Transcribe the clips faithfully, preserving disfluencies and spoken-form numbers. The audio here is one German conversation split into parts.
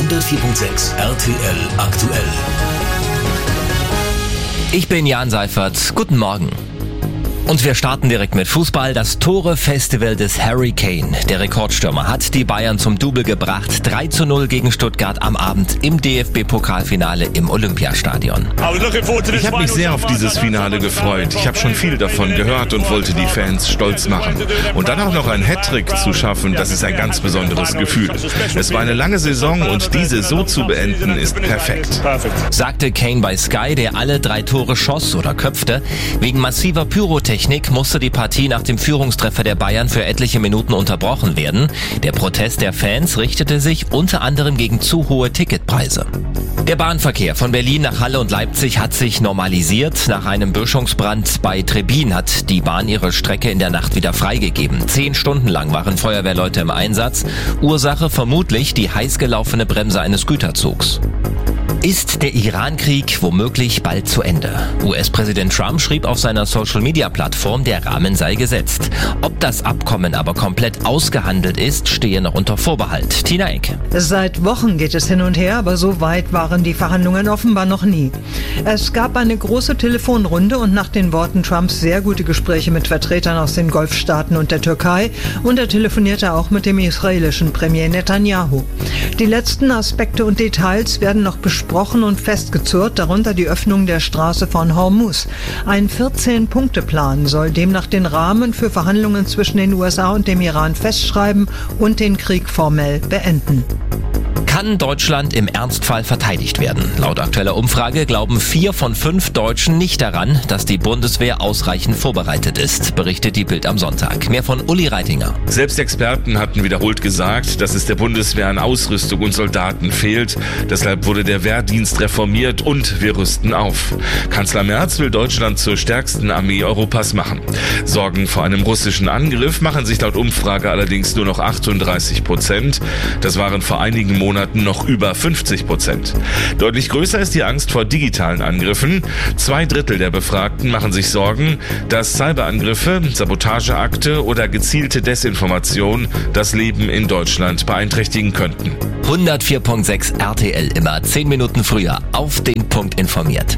hundertvier Komma sechs R T L aktuell. Ich bin Jan Seifert. Guten Morgen. Und wir starten direkt mit Fußball. Das Tore-Festival des Harry Kane. Der Rekordstürmer hat die Bayern zum Double gebracht. drei zu null gegen Stuttgart am Abend im D F B-Pokalfinale im Olympiastadion. Ich habe mich sehr auf dieses Finale gefreut. Ich habe schon viel davon gehört und wollte die Fans stolz machen. Und dann auch noch einen Hattrick zu schaffen, das ist ein ganz besonderes Gefühl. Es war eine lange Saison und diese so zu beenden ist perfekt. Sagte Kane bei Sky, der alle drei Tore schoss oder köpfte. Wegen massiver Pyrotechnik musste die Partie nach dem Führungstreffer der Bayern für etliche Minuten unterbrochen werden. Der Protest der Fans richtete sich unter anderem gegen zu hohe Ticketpreise. Der Bahnverkehr von Berlin nach Halle und Leipzig hat sich normalisiert. Nach einem Böschungsbrand bei Trebin hat die Bahn ihre Strecke in der Nacht wieder freigegeben. Zehn Stunden lang waren Feuerwehrleute im Einsatz. Ursache vermutlich die heiß gelaufene Bremse eines Güterzugs. Ist der Iran-Krieg womöglich bald zu Ende? U S-Präsident Trump schrieb auf seiner Social-Media-Plattform, der Rahmen sei gesetzt. Ob das Abkommen aber komplett ausgehandelt ist, stehe noch unter Vorbehalt. Tina Eck. Seit Wochen geht es hin und her, aber so weit waren die Verhandlungen offenbar noch nie. Es gab eine große Telefonrunde und nach den Worten Trumps sehr gute Gespräche mit Vertretern aus den Golfstaaten und der Türkei, und er telefonierte auch mit dem israelischen Premier Netanyahu. Die letzten Aspekte und Details werden noch besprochen und festgezurrt, darunter die Öffnung der Straße von Hormuz. Ein vierzehn-Punkte-Plan soll demnach den Rahmen für Verhandlungen zwischen den U S A und dem Iran festschreiben und den Krieg formell beenden. Kann Deutschland im Ernstfall verteidigt werden? Laut aktueller Umfrage glauben vier von fünf Deutschen nicht daran, dass die Bundeswehr ausreichend vorbereitet ist, berichtet die Bild am Sonntag. Mehr von Uli Reitinger. Selbst Experten hatten wiederholt gesagt, dass es der Bundeswehr an Ausrüstung und Soldaten fehlt. Deshalb wurde der Wehrdienst reformiert und wir rüsten auf. Kanzler Merz will Deutschland zur stärksten Armee Europas machen. Sorgen vor einem russischen Angriff machen sich laut Umfrage allerdings nur noch achtunddreißig Prozent. Das waren vor einigen Monaten noch über fünfzig Prozent. Deutlich größer ist die Angst vor digitalen Angriffen. Zwei Drittel der Befragten machen sich Sorgen, dass Cyberangriffe, Sabotageakte oder gezielte Desinformation das Leben in Deutschland beeinträchtigen könnten. hundertvier Komma sechs R T L, immer zehn Minuten früher auf den Punkt informiert.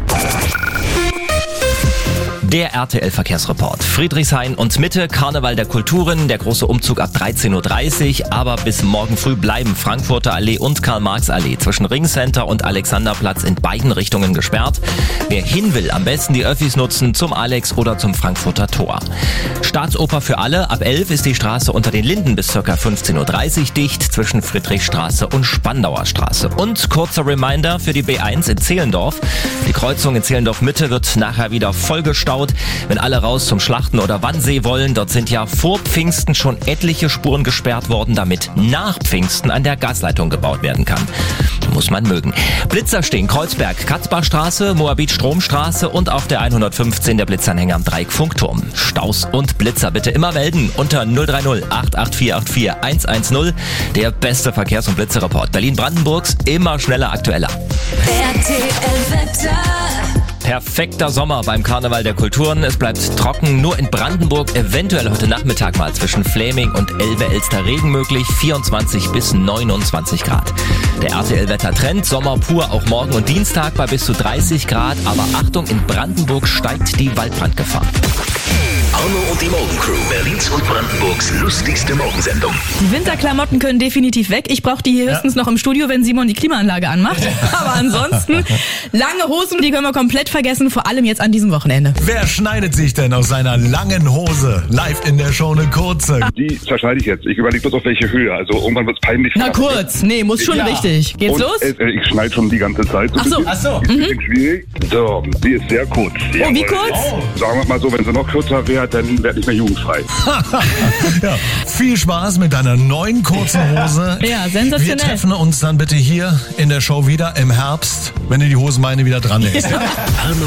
Der R T L-Verkehrsreport. Friedrichshain und Mitte, Karneval der Kulturen, der große Umzug ab dreizehn Uhr dreißig, aber bis morgen früh bleiben Frankfurter Allee und Karl-Marx-Allee zwischen Ringcenter und Alexanderplatz in beiden Richtungen gesperrt. Wer hin will, am besten die Öffis nutzen zum Alex oder zum Frankfurter Tor. Staatsoper für alle, ab elf ist die Straße unter den Linden bis ca. fünfzehn Uhr dreißig dicht zwischen Friedrichstraße und Spandauer Straße. Und kurzer Reminder für die B eins in Zehlendorf. Die Kreuzung in Zehlendorf-Mitte wird nachher wieder vollgestaut. Wenn alle raus zum Schlachten oder Wannsee wollen, dort sind ja vor Pfingsten schon etliche Spuren gesperrt worden, damit nach Pfingsten an der Gasleitung gebaut werden kann. Muss man mögen. Blitzer stehen Kreuzberg, Katzbarstraße, Moabit-Stromstraße und auf der hundertfünfzehn der Blitzanhänger am Dreieck-Funkturm. Staus und Blitzer bitte immer melden unter null drei null acht acht vier acht vier eins eins null. Der beste Verkehrs- und Blitzerreport Berlin-Brandenburgs, immer schneller, aktueller. R T L-Wetter. Perfekter Sommer beim Karneval der Kulturen. Es bleibt trocken, nur in Brandenburg eventuell heute Nachmittag mal zwischen Fläming und Elbe-Elster Regen möglich, vierundzwanzig bis neunundzwanzig Grad. Der R T L-Wettertrend, Sommer pur auch morgen und Dienstag bei bis zu dreißig Grad, aber Achtung, in Brandenburg steigt die Waldbrandgefahr. Arno und die Morgencrew, Berlins und Brandenburgs lustigste Morgensendung. Die Winterklamotten können definitiv weg. Ich brauche die hier höchstens ja. noch im Studio, wenn Simon die Klimaanlage anmacht. Aber ansonsten, lange Hosen, die können wir komplett vergessen, vor allem jetzt an diesem Wochenende. Wer schneidet sich denn aus seiner langen Hose live in der Show eine kurze? Die zerschneide ich jetzt. Ich überlege bloß auf welche Höhe. Also irgendwann wird es peinlich. Na kurz, nee, muss schon ja. richtig. Geht's und, los? Äh, ich schneide schon die ganze Zeit. So Ach so, ach so. Ist ein bisschen schwierig. So, die ist sehr kurz. Oh, wie kurz? Oh. Sagen wir mal so, wenn sie noch kürzer wäre, dann wäre ich mehr jugendfrei. Ja, viel Spaß mit deiner neuen kurzen Hose. Ja, sensationell. Wir treffen uns dann bitte hier in der Show wieder im Herbst, wenn die Hosenbeine wieder dran ist. Ja.